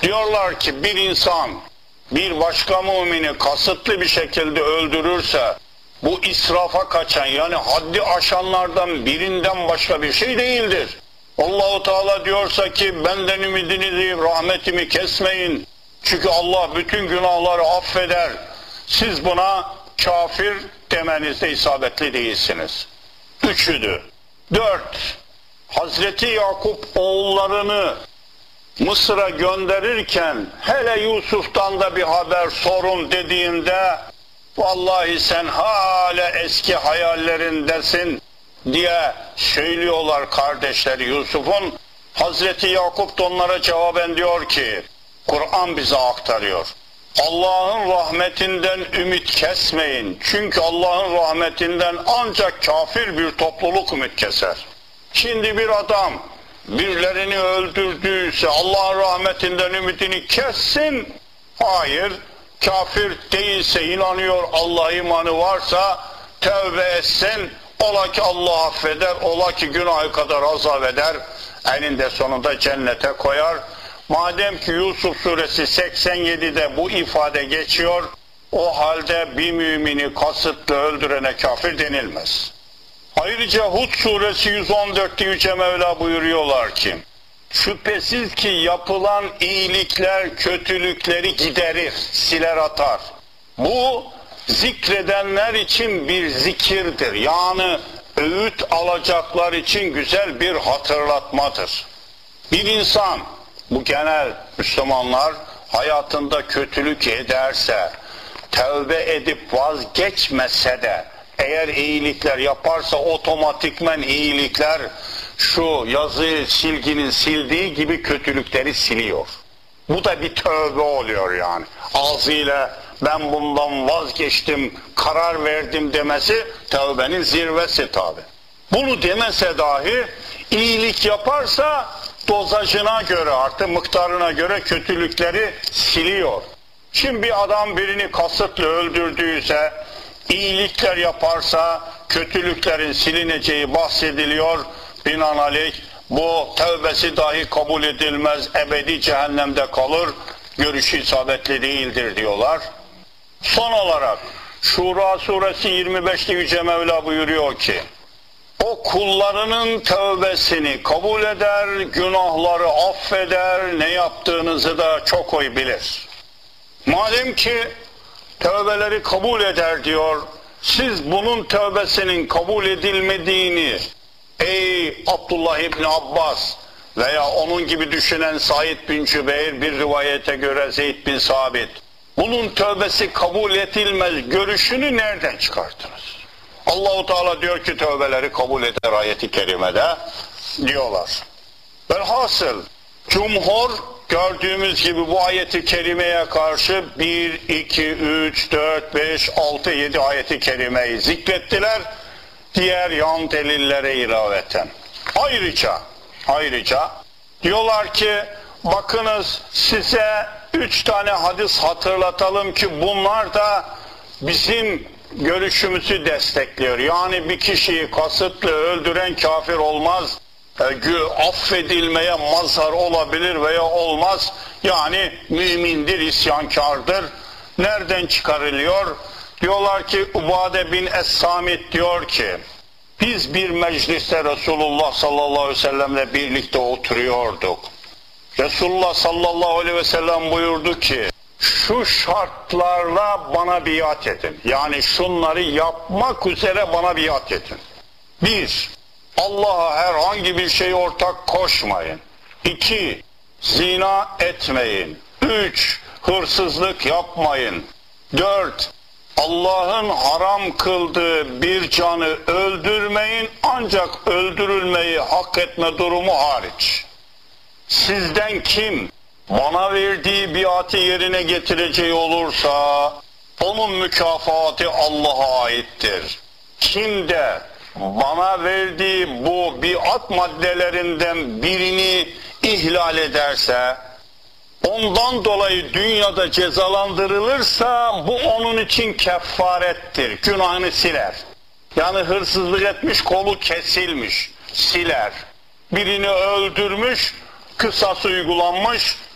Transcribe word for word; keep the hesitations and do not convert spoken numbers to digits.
Diyorlar ki bir insan bir başka mümini kasıtlı bir şekilde öldürürse bu israfa kaçan, yani haddi aşanlardan birinden başka bir şey değildir. Allah-u Teala diyorsa ki benden ümidinizi, rahmetimi kesmeyin. Çünkü Allah bütün günahları affeder. Siz buna kafir demenizde isabetli değilsiniz. Üçüdü. Dört. Hazreti Yakup oğullarını Mısır'a gönderirken hele Yusuf'tan da bir haber sorun dediğinde vallahi sen hala eski hayallerindesin diye söylüyorlar kardeşleri Yusuf'un. Hazreti Yakup da onlara cevaben diyor ki, Kur'an bize aktarıyor. Allah'ın rahmetinden ümit kesmeyin. Çünkü Allah'ın rahmetinden ancak kafir bir topluluk ümit keser. Şimdi bir adam birilerini öldürdüyse Allah'ın rahmetinden ümidini kessin. Hayır, kafir değilse, inanıyor, Allah imanı varsa tövbe etsin. Ola ki Allah affeder, ola ki günahı kadar azap eder. Eninde sonunda cennete koyar. Madem ki Yusuf suresi seksen yedide bu ifade geçiyor, o halde bir mümini kasıtlı öldürene kafir denilmez. Ayrıca Hud suresi yüz on dörtte Yüce Mevla buyuruyorlar ki, şüphesiz ki yapılan iyilikler kötülükleri giderir, siler atar. Bu zikredenler için bir zikirdir. Yani öğüt alacaklar için güzel bir hatırlatmadır. Bir insan, bu genel Müslümanlar, hayatında kötülük ederse, tövbe edip vazgeçmese de eğer iyilikler yaparsa otomatikmen iyilikler şu yazı silginin sildiği gibi kötülükleri siliyor. Bu da bir tövbe oluyor yani. Ağzıyla ben bundan vazgeçtim, karar verdim demesi tövbenin zirvesi tabi. Bunu demese dahi iyilik yaparsa dozajına göre, artık miktarına göre kötülükleri siliyor. Şimdi bir adam birini kasıtlı öldürdüyse, iyilikler yaparsa kötülüklerin silineceği bahsediliyor. Binaenaleyh bu tövbesi dahi kabul edilmez, ebedi cehennemde kalır, görüşü isabetli değildir diyorlar. Son olarak Şura suresi yirmi beşte Yüce Mevla buyuruyor ki, o kullarının tövbesini kabul eder, günahları affeder, ne yaptığınızı da çok iyi bilir. Madem ki tövbeleri kabul eder diyor, siz bunun tövbesinin kabul edilmediğini, ey Abdullah İbni Abbas veya onun gibi düşünen Said bin Cübeyr, bir rivayete göre Zeyd bin Sabit, bunun tövbesi kabul edilmez görüşünü nereden çıkarttınız? Allah-u Teala diyor ki tövbeleri kabul eder ayeti kerimede diyorlar. Velhasıl cumhur gördüğümüz gibi bu ayeti kerimeye karşı bir, iki, üç, dört, beş, altı, yedi ayeti kerimeyi zikrettiler. Diğer yan delillere ilaveten. Ayrıca, ayrıca diyorlar ki bakınız size üç tane hadis hatırlatalım ki bunlar da bizim görüşümüzü destekliyor. Yani bir kişiyi kasıtlı öldüren kafir olmaz. Affedilmeye mazhar olabilir veya olmaz. Yani mümindir, isyankardır. Nereden çıkarılıyor? Diyorlar ki Ubade bin Es-Samit diyor ki, biz bir mecliste Resulullah sallallahu aleyhi ve sellemle birlikte oturuyorduk. Resulullah sallallahu aleyhi ve sellem buyurdu ki, şu şartlarla bana biat edin. Yani şunları yapmak üzere bana biat edin. Bir, Allah'a herhangi bir şey ortak koşmayın. İki, zina etmeyin. Üç, hırsızlık yapmayın. Dört, Allah'ın haram kıldığı bir canı öldürmeyin, ancak öldürülmeyi hak etme durumu hariç. Sizden kim bana verdiği biatı yerine getireceği olursa onun mükafatı Allah'a aittir. Kim de bana verdiği bu biat maddelerinden birini ihlal ederse, ondan dolayı dünyada cezalandırılırsa bu onun için kefarettir, günahını siler. Yani hırsızlık etmiş, kolu kesilmiş, siler. Birini öldürmüş, kısas uygulanmış,